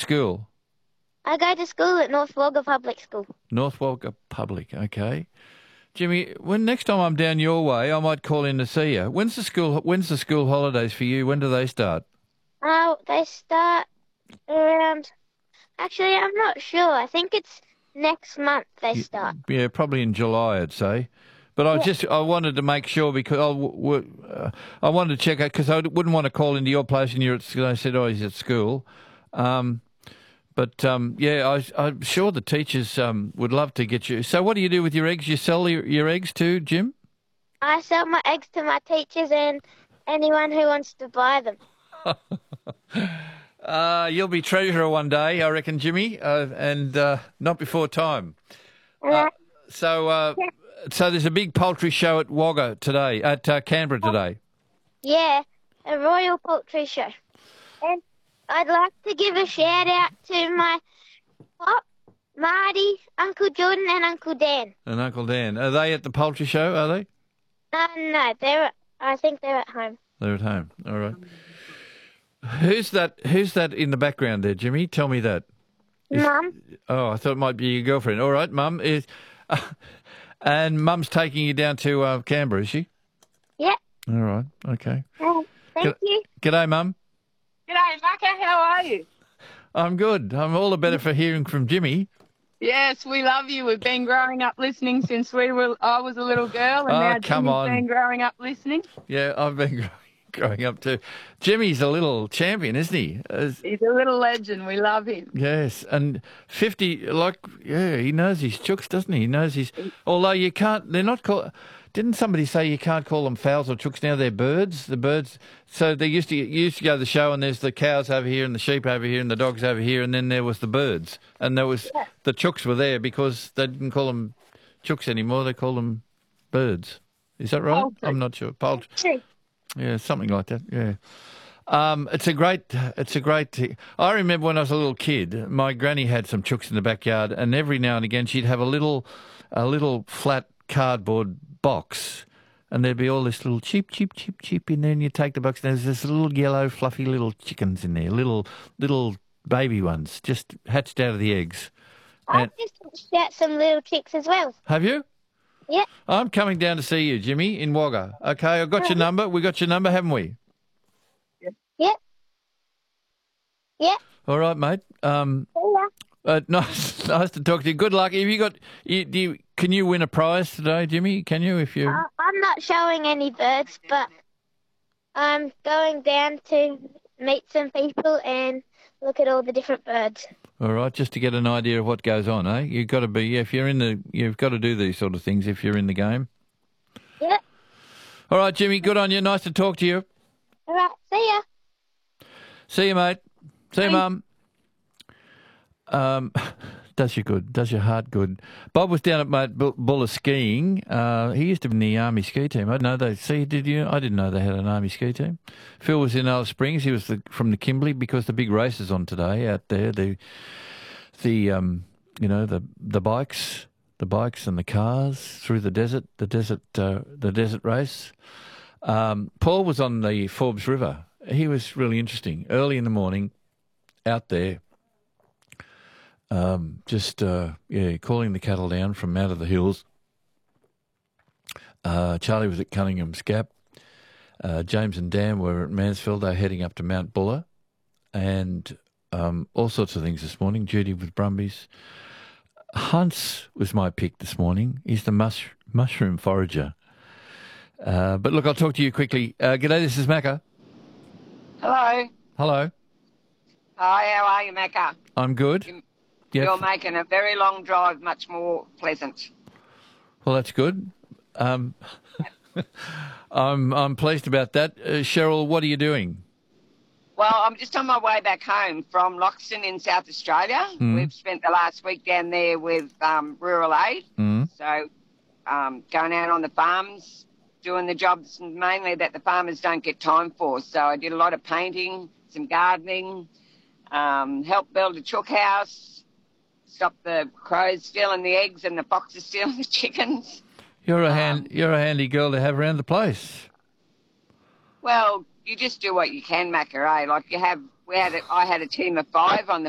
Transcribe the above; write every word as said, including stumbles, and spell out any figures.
school? I go to school at North Wagga Public School. North Wagga Public, okay. Jimmy, when next time I'm down your way, I might call in to see you. When's the school? When's the school holidays for you? When do they start? Oh, they start around. Actually, I'm not sure. I think it's next month they start. Yeah, probably in July, I'd say. But I Yeah. just I wanted to make sure because I, w- w- uh, I wanted to check out because I wouldn't want to call into your place and you're at school. I said, oh, he's at school. Um, but um, yeah, I, I'm sure the teachers um, would love to get you. So, what do you do with your eggs? You sell your, your eggs too, Jim? I sell my eggs to my teachers and anyone who wants to buy them. uh, you'll be treasurer one day, I reckon, Jimmy, uh, and uh, not before time. Uh, so, uh, Yeah. so there's a big poultry show at Wagga today, at uh, Canberra today. Yeah, a royal poultry show. And I'd like to give a shout out to my Pop, Marty, Uncle Jordan, and Uncle Dan. And Uncle Dan. Are they at the poultry show, are they? Uh, no, they're. I think they're at home. They're at home. All right. Who's that Who's that in the background there, Jimmy? Tell me that. Is- Mum. Oh, I thought it might be your girlfriend. All right, Mum. Is, uh, and Mum's taking you down to uh, Canberra, is she? Yeah. All right. Okay. Uh, thank Good- you. G'day, Mum. G'day, Macca. How are you? I'm good. I'm all the better for hearing from Jimmy. Yes, we love you. We've been growing up listening since we were. I was a little girl, and Oh, now come Jimmy's on. been growing up listening. Yeah, I've been growing, growing up too. Jimmy's a little champion, isn't he? As- He's a little legend. We love him. Yes, and fifty, like, yeah, he knows his chooks, doesn't he? He knows his. Although you can't, they're not called. Didn't somebody say you can't call them fowls or chooks now? They're birds. The birds. So they used to you used to go to the show, and there's the cows over here, and the sheep over here, and the dogs over here, and then there was the birds, and there was Yeah. the chooks were there because they didn't call them chooks anymore. They call them birds. Is that right? Poultry. I'm not sure. Poultry. True. Yeah, something like that. Yeah. Um, it's a great, it's a great. I remember when I was a little kid, my granny had some chooks in the backyard, and every now and again she'd have a little, a little flat cardboard box, and there'd be all this little cheep, cheep, cheep, cheep in there, and you take the box, and there's this little yellow, fluffy little chickens in there, little, little baby ones, just hatched out of the eggs. And I've just hatched out some little chicks as well. have you? Yeah. I'm coming down to see you, Jimmy, in Wagga. Okay, I've got your number. We got your number, haven't we? Yeah. Yeah. All right, mate. Um, See ya. Uh, nice, nice to talk to you. Good luck. Have you got? You, do you, can you win a prize today, Jimmy? Can you? If you, Uh, I'm not showing any birds, but I'm going down to meet some people and look at all the different birds. all right, just to get an idea of what goes on, eh? You've got to be. If you're in the, you've got to do these sort of things if you're in the game. Yeah. All right, Jimmy. Good on you. Nice to talk to you. All right. See ya. See you, mate. See you, Thanks. Mum. Um, does you good. Does your heart good. Bob was down at Mount Bu- Buller skiing. Uh, he used to be in the Army ski team. I didn't know they see. Did you? I didn't know they had an Army ski team. Phil was in Alice Springs. He was the, from the Kimberley because the big race is on today out there. The the um you know the the bikes, the bikes and the cars through the desert. The desert uh, the desert race. Um, Paul was on the Forbes River. He was really interesting. Early in the morning, out there. Um, just, uh, yeah, calling the cattle down from out of the hills. Uh, Charlie was at Cunningham's Gap. Uh, James and Dan were at Mansfield. They're heading up to Mount Buller. And um, all sorts of things this morning. Judy with Brumbies. Hunts was my pick this morning. He's the mush- mushroom forager. Uh, but look, I'll talk to you quickly. Uh, g'day, this is Macca. Hello. Hello. Hi, how are you, Macca? I'm good. You- Yep. You're making a very long drive much more pleasant. Well, that's good. Um, I'm I'm pleased about that. Uh, Cheryl, what are you doing? Well, I'm just on my way back home from Loxton in South Australia. Mm. We've spent the last week down there with um, Rural Aid. Mm. So um, going out on the farms, doing the jobs mainly that the farmers don't get time for. So I did a lot of painting, some gardening, um, helped build a chook house, stop the crows stealing the eggs and the foxes stealing the chickens. You're a Um, hand, you're a handy girl to have around the place. Well, you just do what you can, Macca, eh? Like you have, we had, a, I had a team of five on the